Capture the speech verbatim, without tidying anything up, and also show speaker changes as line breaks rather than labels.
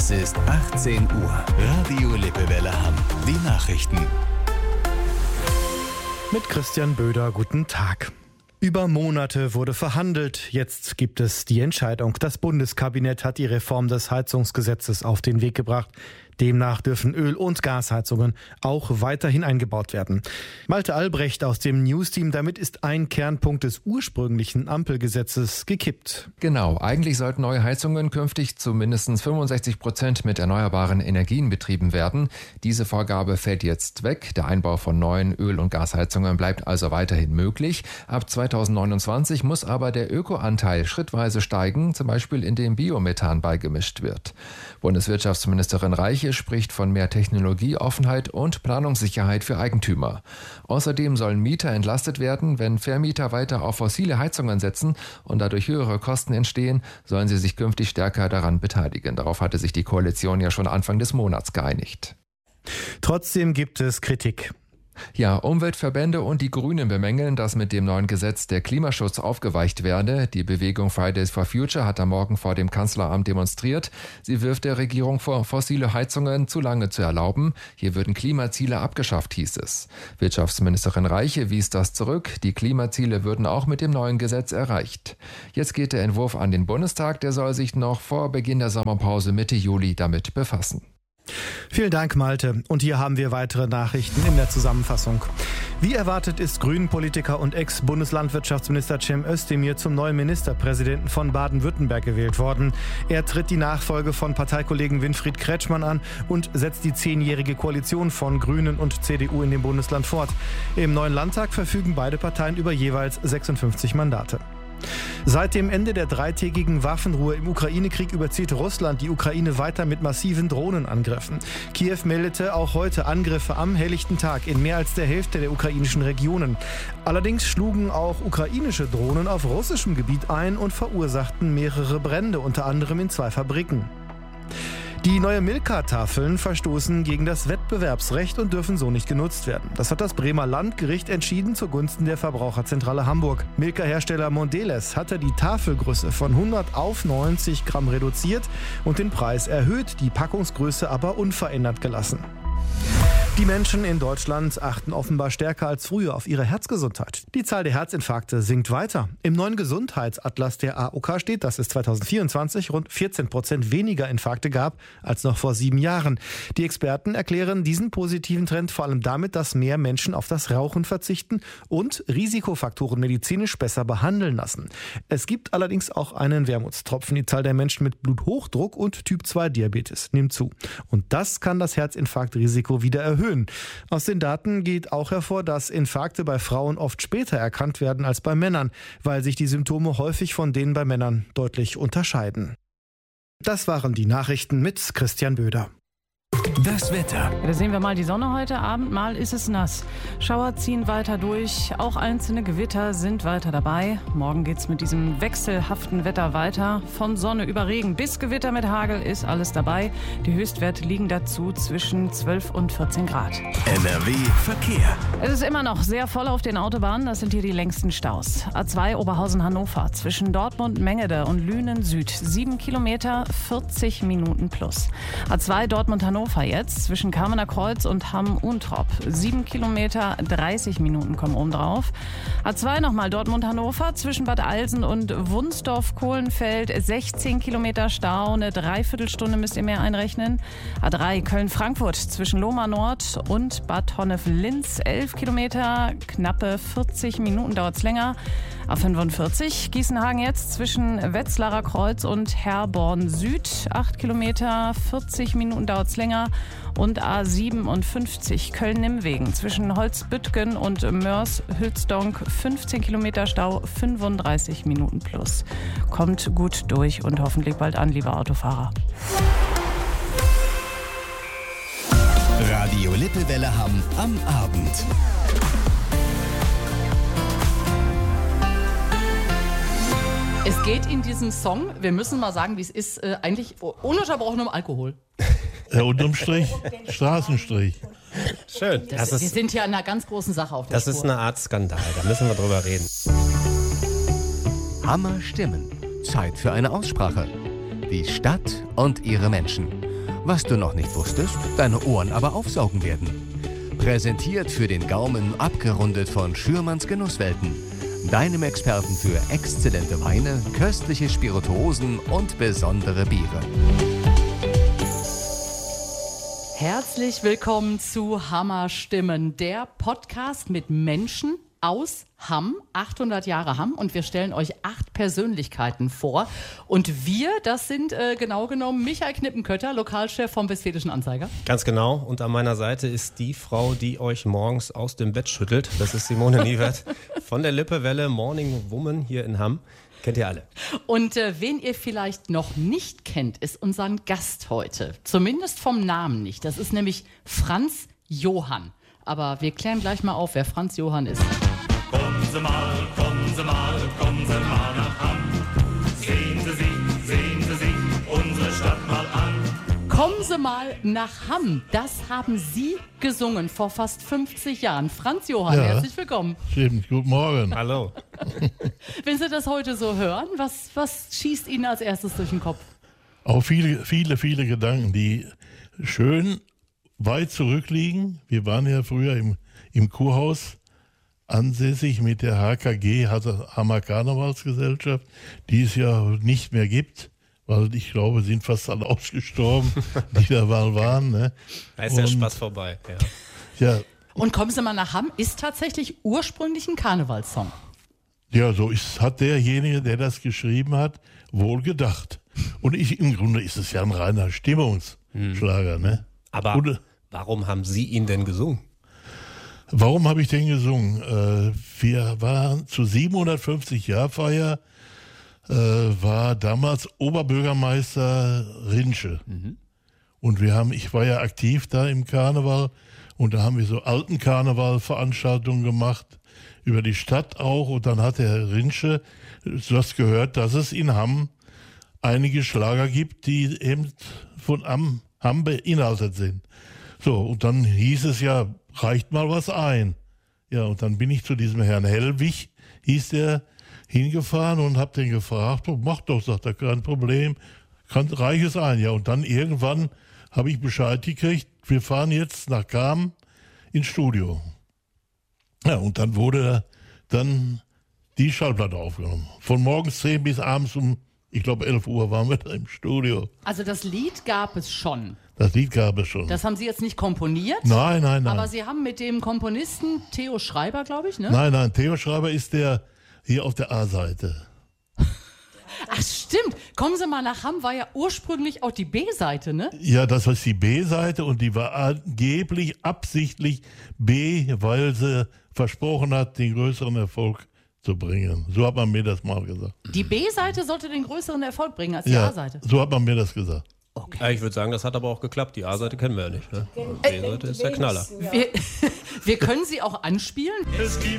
Es ist achtzehn Uhr. Radio Lippewelle Hamm. Die Nachrichten.
Mit Christian Böder, guten Tag. Über Monate wurde verhandelt. Jetzt gibt es die Entscheidung. Das Bundeskabinett hat die Reform des Heizungsgesetzes auf den Weg gebracht. Demnach dürfen Öl- und Gasheizungen auch weiterhin eingebaut werden. Malte Albrecht aus dem News-Team, damit ist ein Kernpunkt des ursprünglichen Ampelgesetzes gekippt.
Genau, eigentlich sollten neue Heizungen künftig zu mindestens fünfundsechzig Prozent mit erneuerbaren Energien betrieben werden. Diese Vorgabe fällt jetzt weg. Der Einbau von neuen Öl- und Gasheizungen bleibt also weiterhin möglich. Ab zweitausendneunundzwanzig muss aber der Ökoanteil schrittweise steigen, zum Beispiel indem Biomethan beigemischt wird. Bundeswirtschaftsministerin Reiche spricht von mehr Technologieoffenheit und Planungssicherheit für Eigentümer. Außerdem sollen Mieter entlastet werden, wenn Vermieter weiter auf fossile Heizungen setzen und dadurch höhere Kosten entstehen, sollen sie sich künftig stärker daran beteiligen. Darauf hatte sich die Koalition ja schon Anfang des Monats geeinigt.
Trotzdem gibt es Kritik.
Ja, Umweltverbände und die Grünen bemängeln, dass mit dem neuen Gesetz der Klimaschutz aufgeweicht werde. Die Bewegung Fridays for Future hat am Morgen vor dem Kanzleramt demonstriert. Sie wirft der Regierung vor, fossile Heizungen zu lange zu erlauben. Hier würden Klimaziele abgeschafft, hieß es. Wirtschaftsministerin Reiche wies das zurück. Die Klimaziele würden auch mit dem neuen Gesetz erreicht. Jetzt geht der Entwurf an den Bundestag. Der soll sich noch vor Beginn der Sommerpause Mitte Juli damit befassen.
Vielen Dank, Malte. Und hier haben wir weitere Nachrichten in der Zusammenfassung. Wie erwartet ist Grünen-Politiker und Ex-Bundeslandwirtschaftsminister Cem Özdemir zum neuen Ministerpräsidenten von Baden-Württemberg gewählt worden. Er tritt die Nachfolge von Parteikollegen Winfried Kretschmann an und setzt die zehnjährige Koalition von Grünen und C D U in dem Bundesland fort. Im neuen Landtag verfügen beide Parteien über jeweils sechsundfünfzig Mandate. Seit dem Ende der dreitägigen Waffenruhe im Ukraine-Krieg überzieht Russland die Ukraine weiter mit massiven Drohnenangriffen. Kiew meldete auch heute Angriffe am helllichten Tag in mehr als der Hälfte der ukrainischen Regionen. Allerdings schlugen auch ukrainische Drohnen auf russischem Gebiet ein und verursachten mehrere Brände, unter anderem in zwei Fabriken. Die neuen Milka-Tafeln verstoßen gegen das Wettbewerbsrecht und dürfen so nicht genutzt werden. Das hat das Bremer Landgericht entschieden zugunsten der Verbraucherzentrale Hamburg. Milka-Hersteller Mondelez hatte die Tafelgröße von hundert auf neunzig Gramm reduziert und den Preis erhöht, die Packungsgröße aber unverändert gelassen. Die Menschen in Deutschland achten offenbar stärker als früher auf ihre Herzgesundheit. Die Zahl der Herzinfarkte sinkt weiter. Im neuen Gesundheitsatlas der A O K steht, dass es zweitausendvierundzwanzig rund vierzehn Prozent weniger Infarkte gab als noch vor sieben Jahren. Die Experten erklären diesen positiven Trend vor allem damit, dass mehr Menschen auf das Rauchen verzichten und Risikofaktoren medizinisch besser behandeln lassen. Es gibt allerdings auch einen Wermutstropfen. Die Zahl der Menschen mit Bluthochdruck und Typ zwei Diabetes nimmt zu. Und das kann das Herzinfarktrisiko wieder erhöhen. Aus den Daten geht auch hervor, dass Infarkte bei Frauen oft später erkannt werden als bei Männern, weil sich die Symptome häufig von denen bei Männern deutlich unterscheiden. Das waren die Nachrichten mit Christian Böder.
Das Wetter.
Da sehen wir mal die Sonne heute Abend, mal ist es nass. Schauer ziehen weiter durch, auch einzelne Gewitter sind weiter dabei. Morgen geht's mit diesem wechselhaften Wetter weiter. Von Sonne über Regen bis Gewitter mit Hagel ist alles dabei. Die Höchstwerte liegen dazu zwischen zwölf und vierzehn Grad.
N R W Verkehr.
Es ist immer noch sehr voll auf den Autobahnen, das sind hier die längsten Staus. A zwei Oberhausen-Hannover zwischen Dortmund-Mengede und Lünen Süd. sieben Kilometer, vierzig Minuten plus. A zwei Dortmund-Hannover jetzt zwischen Kamener Kreuz und Hamm-Untrop. sieben Kilometer, dreißig Minuten kommen oben drauf. A zwei nochmal Dortmund-Hannover zwischen Bad Alsen und Wunsdorf-Kohlenfeld. sechzehn Kilometer Stau, eine Dreiviertelstunde müsst ihr mehr einrechnen. A drei Köln-Frankfurt zwischen Lohmar Nord und Bad Honnef-Linz. elf Kilometer, knappe vierzig Minuten dauert es länger. A fünfundvierzig Gießenhagen jetzt zwischen Wetzlarer Kreuz und Herborn Süd. acht Kilometer, vierzig Minuten dauert es länger. Und A siebenundfünfzig Köln-Nimwegen zwischen Holzbüttgen und Mörs-Hülsdonk. fünfzehn Kilometer Stau, fünfunddreißig Minuten plus. Kommt gut durch und hoffentlich bald an, liebe Autofahrer.
Radio Lippewelle Hamm am Abend.
Es geht in diesem Song, wir müssen mal sagen, wie es ist, äh, eigentlich ununterbrochen um Alkohol.
Ja, unterm Strich, Straßenstrich.
Schön.
Das,
Das
wir
ist,
sind ja in einer ganz großen Sache auf der
das
Spur.
ist eine Art Skandal, da müssen wir drüber reden.
Hammer Stimmen. Zeit für eine Aussprache. Die Stadt und ihre Menschen. was du noch nicht wusstest, deine Ohren aber aufsaugen werden. Präsentiert für den Gaumen abgerundet von Schürmanns Genusswelten. Deinem Experten für exzellente Weine, köstliche Spirituosen und besondere Biere.
Herzlich willkommen zu Hammerstimmen, der Podcast mit Menschen aus Hamm, achthundert Jahre Hamm, und wir stellen euch acht Persönlichkeiten vor. Und wir, das sind äh, genau genommen Michael Knippenkötter, Lokalchef vom Westfälischen Anzeiger.
Ganz genau. Und an meiner Seite ist die Frau, die euch morgens aus dem Bett schüttelt. Das ist Simone Niewert von der Lippewelle Morning Woman hier in Hamm. Kennt ihr alle.
Und äh, wen ihr vielleicht noch nicht kennt, ist unseren Gast heute. Zumindest vom Namen nicht. Das ist nämlich Franz Johann. Aber wir klären gleich mal auf, wer Franz Johann ist.
Kommen Sie mal, kommen Sie mal, kommen Sie mal nach Hamm. Sehen Sie sich, sehen Sie sich unsere Stadt mal an.
Kommen Sie mal nach Hamm. Das haben Sie gesungen vor fast fünfzig Jahren. Franz Johann,
Ja.
herzlich willkommen.
Stimmt, guten Morgen.
Hallo.
Wenn Sie das heute so hören, was, was schießt Ihnen als erstes durch den Kopf?
Auch viele, viele, viele Gedanken, die schön weit zurückliegen. Wir waren ja früher im, im Kurhaus ansässig mit der H K G, Hammer Karnevalsgesellschaft, die es ja nicht mehr gibt, weil ich glaube, sind fast alle ausgestorben, die da mal waren. Ne?
Da ist der
Und,
Spaß vorbei. Ja.
Ja,
Und Kommen Sie mal nach Hamm ist tatsächlich ursprünglich ein Karnevalssong.
ja, so ist, hat derjenige, der das geschrieben hat, wohl gedacht. Und ich, im Grunde ist es ja ein reiner Stimmungsschlager. Ne?
Aber
Und,
warum haben Sie ihn denn gesungen?
Warum habe ich den gesungen? Äh, wir waren zur siebenhundertfünfzig-Jahr-Feier, äh, war damals Oberbürgermeister Rinsche. Mhm. Und wir haben, ich war ja aktiv da im Karneval, und da haben wir so alten Karnevalveranstaltungen gemacht, über die Stadt auch. Und dann hat der Herr Rinsche das gehört, dass es in Hamm einige Schlager gibt, die eben von Hamm, Hamm beinhaltet sind. So, und dann hieß es ja, reicht mal was ein. Ja, und dann bin ich zu diesem Herrn Hellwig, hieß der, hingefahren und hab den gefragt, oh, mach doch, sagt er, kein Problem, kann, reich es ein. Ja, und dann irgendwann habe ich Bescheid gekriegt, wir fahren jetzt nach Cham ins Studio. Ja, und dann wurde dann die Schallplatte aufgenommen. Von morgens zehn bis abends um, ich glaube, elf Uhr waren wir da im Studio.
Also das Lied gab es schon.
Das Lied gab es schon.
Das haben Sie jetzt nicht komponiert?
Nein, nein, nein.
Aber Sie haben mit dem Komponisten Theo Schreiber, glaube ich, ne?
Nein, nein, Theo Schreiber ist der hier auf der A-Seite.
Ach stimmt, Kommen Sie mal nach Hamm war ja ursprünglich auch die B-Seite, ne?
Ja, das war die B-Seite, und die war angeblich absichtlich B, weil sie versprochen hat, den größeren Erfolg zu bringen. So hat man mir das mal gesagt.
Die B-Seite sollte den größeren Erfolg bringen als die
Ja,
A-Seite.
so hat man mir das gesagt.
Okay.
Ja, ich würde sagen, das hat aber auch geklappt. Die A-Seite kennen wir ja nicht. Ne? Die B-Seite ist der Knaller.
Wir, wir können Sie auch anspielen.
Es gibt